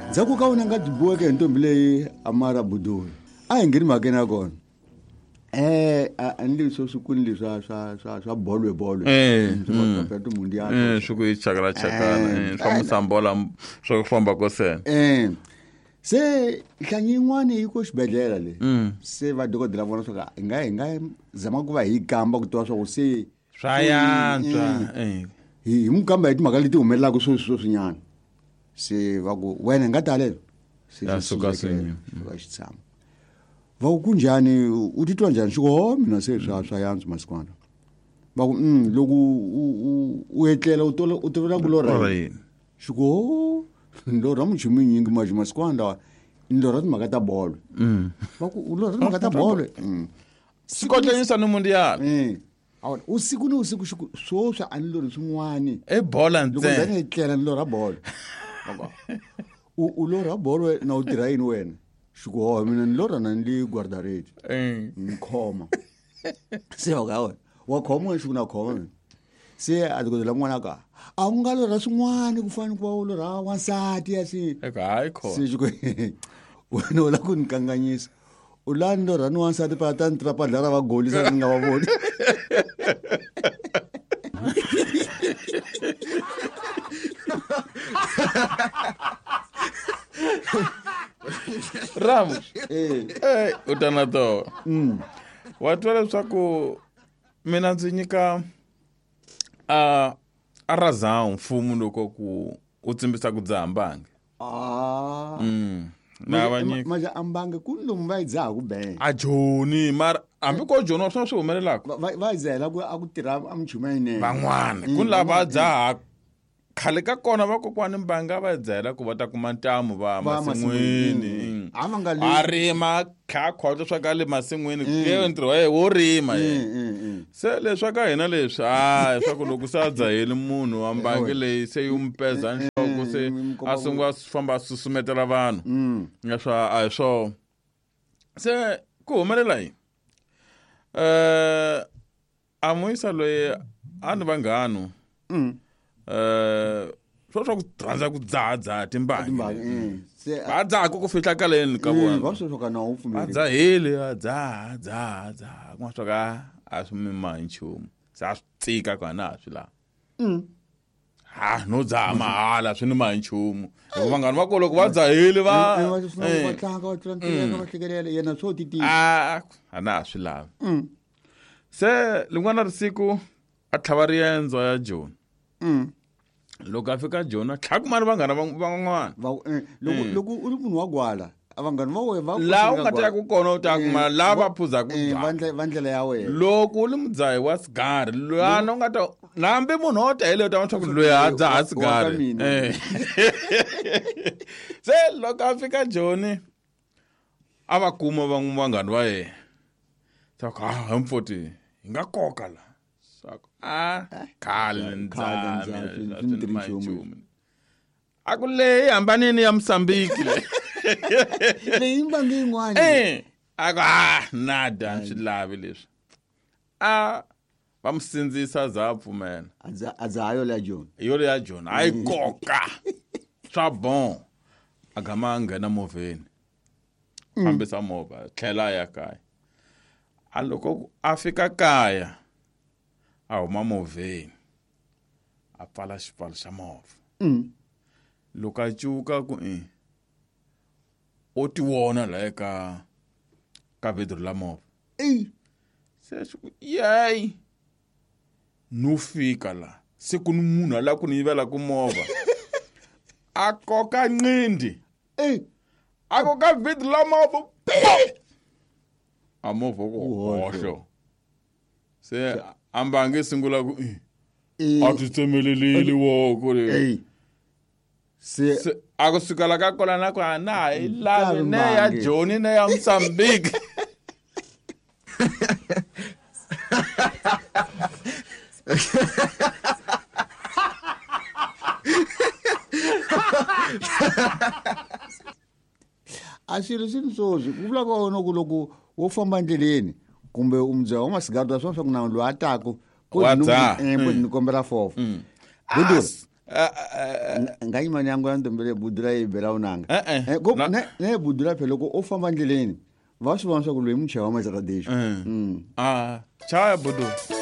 Ndzhaku ka wena nga dibuweke hi ntombi leyi Amara Buduri. A hi ngeni mhakeni ya kona. A ni leswo swikuni leswa swa bolo. Swa mundial. Swi ku chakana. Swa musambola swo famba ko sena. Se hlanyi yin'wana yi ko xibedhlele le. Se va dokodela vona swo ka hi nga zama ku va hi gamba ku twa swa ku se swa yantswa. Hi mukamba hi timhaka leti humelelaka swinyana. Se va ku wena nga talela. Se suka senyo. Va xitshamo. Va ku njhani u titwa njhani xiko mina se swa yantswa masikwana. Va ku loko u etlela u tovela ku lora. Xiko ndora muchumi nyingi masikwana ndora timhaka ta bolo. Va ku u lora timhaka ta bolo. Sikotlanyisa no mundial. Awona usiku ni usiku swo swa anilori swin'wani. Bola ntsena. Loko ndzi etlela ni lora bolo. U lora bolo na u tirha yini wena? Xiko mina ni lora na ndi guarda rate. Ni khoma. Se wa khoma xi na khoma. Se a dokodela n'wana ka a u nga lora swin'wani ku fana ku va u lora wansati asi. Hayi khoma. Se xiko wena u la ku ni kanganyisa. U la ni lora ni wansati pa ta ni trapa dlara va goli sa ni nga va voni. Ramu. Utana to. Watwala leswaku mina ndzi nyika a razão mfumo loko ku u tsimbisa ku dzaha mbangi. Na vanyika. Maja ambangi ku lomu va yi dzaha ku bene. A Joni mara hambi ko Joni swi humelelaka. Va dzahela ku a ku tirha amuchuma yinene. Van'wana ku lava dzaha khale ka kona vakokwani mbanga va dzahela ku va ta kuma ntamu va masin'wini. A rima kha khotlo swa ka le masin'wini ke ntirho wo rima se leswa ka hina leswi swa ku loko sa dzaheli munhu wa mbangi leyi se yi umpeza nhloko se a sungula famba susumetela vanhu leswa a hi swo se ku humelela yini a Moisa loyi a ni vanghano swa ku rhandza ku dzaha timbangi va dzaha ku fihla kaleni ka vona va swo ka na u pfumela va dzaheli va dzaha ku swa ka a swi mima nchumu se a swi tsika ka na swi la no dzaha mahala swi ni ma nchumu hikuva vanghana va kolo ku va dzaheli va tlanga va tlanga va hlekelela yena swo titi a na swi lavi se lingwana risiku a tlhava riendzo ya Joni loko a fika Joni tlhakumani vanghana van'wana loko u ri munhu wa gwala vanghana va wena va laha u nga ta ku kona u ta kuma lava va phuzaka va ndlela ya wena loko u ri mudzahi wa sigari lwana u nga ta nambe munhu o tahele u ta swa ku loyi a dzaha sigari se loko a fika Joni a va kuma vanghana va yena ta ku mfoti hi nga koka la khale ndzami a ku leyi hambanini ya Mozambique leyi mbangi yin'wana a ku nada swi lavi leswi va mu sindzisa za pfumela a dzaha yo ya Joni a yi koka swa bon a gama a nghena movheni fambisa movha tlhela ya kaya a loko a fika kaya a huma movheni a pfala xipfalo xa movha loko a cuka ku o ti vona la ka vedro la movha se yeyi no fika la se ku ni munhu ala ku ni yivela ku movha a koka nqindi a koka vedro la movha a movha ku hoxo se ambange singula ku a titsemelelile woko le se a ku suka la ka kola na ku na hi lavi ne ya Joni ne ya Mozambique a swilo swi swoswi ku vula kona ku loko wo famba ndleleni kumbe umdzaha wa masigari swa swa ku na lo ataku ko ni kombela fofo nga yimani yangu ya ntombele budura yibela unanga ne budura phela loko o famba ndleleni va swi vona swa ku loyi muchaya wa mazakadexo chaya budu